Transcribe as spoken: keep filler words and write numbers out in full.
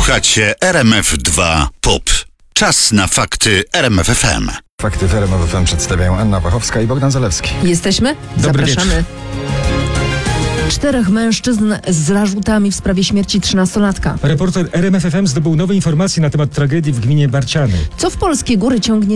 Słuchacie R M F dwa Pop. Czas na fakty R M F F M. Fakty w R M F F M przedstawiają Anna Pachowska i Bogdan Zalewski. Jesteśmy? Dobry Zapraszamy. Czterech mężczyzn z zarzutami w sprawie śmierci trzynastolatka. Reporter R M F F M zdobył nowe informacje na temat tragedii w gminie Barciany. Co w polskie góry ciągnie